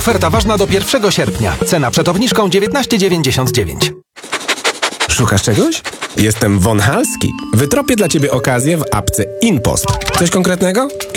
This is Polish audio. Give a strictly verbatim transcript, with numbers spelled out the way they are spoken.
Oferta ważna do pierwszego sierpnia. Cena przed obniżką dziewiętnaście dziewięćdziesiąt dziewięć. Szukasz czegoś? Jestem Von Halski. Wytropię dla Ciebie okazję w apce InPost. Coś konkretnego?